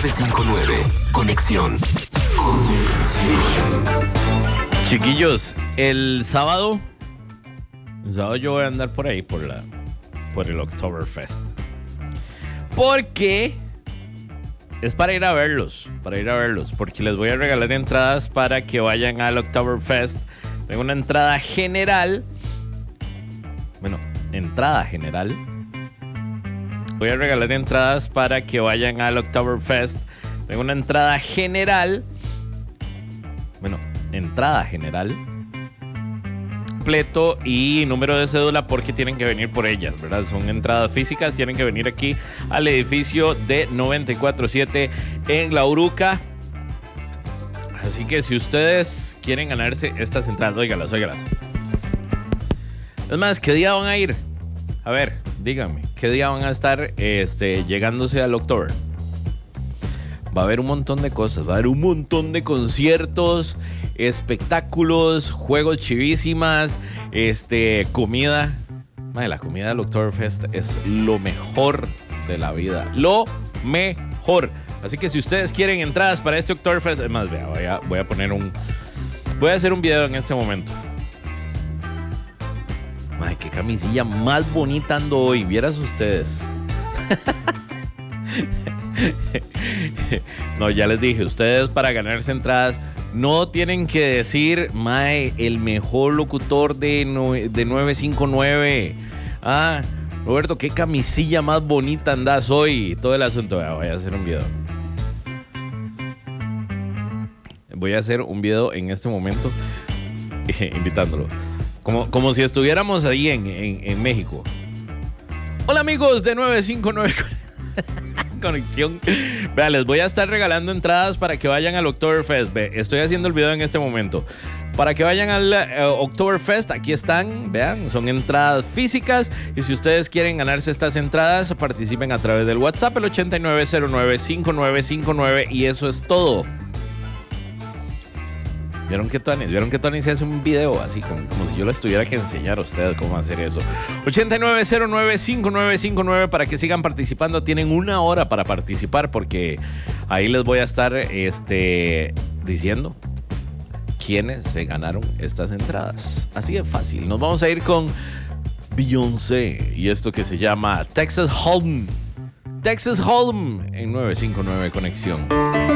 959 Conexión. Chiquillos, el sábado yo voy a andar por ahí por el Oktoberfest. Porque es para ir a verlos, porque les voy a regalar entradas para que vayan al Oktoberfest. Tengo una entrada general. Bueno, entrada general. Voy a regalar entradas para que vayan al Oktoberfest. Tengo una entrada general. Bueno, entrada general. Completo y número de cédula porque tienen que venir por ellas, ¿verdad? Son entradas físicas, tienen que venir aquí al edificio de 94.7 en La Uruca. Así que si ustedes quieren ganarse estas entradas, óigalas. Es más, ¿qué día van a ir? A ver, díganme, ¿qué día van a estar llegándose al Oktober? Va a haber un montón de cosas, va a haber un montón de conciertos, espectáculos, juegos chivísimas, comida. Madre, la comida del Oktoberfest es lo mejor de la vida, lo mejor. Así que si ustedes quieren entradas para este Oktoberfest, es más, vea, voy a hacer un video en este momento. Madre, qué camisilla más bonita ando hoy, vieras ustedes. No, ya les dije, ustedes para ganarse entradas no tienen que decir, mae, el mejor locutor de 959. Ah, Roberto, qué camisilla más bonita andas hoy. Todo el asunto. Voy a hacer un video. Voy a hacer un video en este momento invitándolo. Como si estuviéramos ahí en México. Hola amigos de 959 Conexión. Vean, les voy a estar regalando entradas para que vayan al Oktoberfest. Estoy haciendo el video en este momento. Para que vayan al Oktoberfest, aquí están, vean, son entradas físicas. Y si ustedes quieren ganarse estas entradas, participen a través del WhatsApp, el 8909-5959. Y eso es todo. ¿Vieron que Tony se hace un video así como si yo les tuviera que enseñar a ustedes cómo hacer eso? 8909-5959 para que sigan participando. Tienen una hora para participar porque ahí les voy a estar diciendo quiénes se ganaron estas entradas. Así de fácil. Nos vamos a ir con Beyoncé y esto que se llama Texas Hold'em. Texas Hold'em en 959 Conexión.